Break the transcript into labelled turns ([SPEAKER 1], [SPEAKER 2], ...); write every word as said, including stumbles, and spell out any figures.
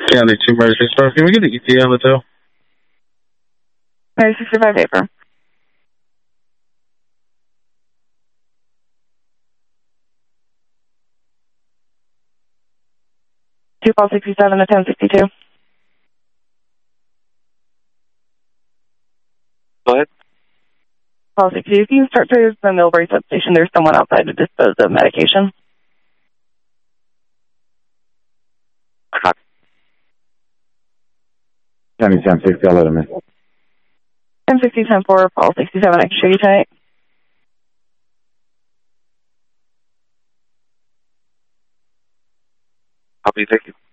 [SPEAKER 1] County two Murder sixty-five. Can we get an E T A on the tail?
[SPEAKER 2] Murder sixty-five paper. Two call sixty-seven to ten sixty-two.
[SPEAKER 1] Go ahead.
[SPEAKER 2] Call sixty-two. Can you start to the Millbury substation? There's someone outside to dispose of medication.
[SPEAKER 3] County ten sixty, I'll let him in.
[SPEAKER 2] ten sixty, ten four, call sixty-seven, I can show you tonight.
[SPEAKER 1] Copy, thank you.